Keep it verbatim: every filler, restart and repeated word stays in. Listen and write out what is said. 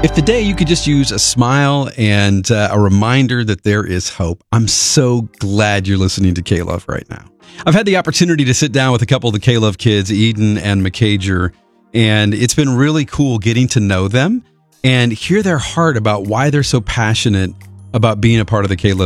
If today you could just use a smile and uh, a reminder that there is hope, I'm so glad you're listening to K-Love right now. I've had the opportunity to sit down with a couple of the K-Love kids, Eden and McCager, and it's been really cool getting to know them and hear their heart about why they're so passionate about being a part of the K-Love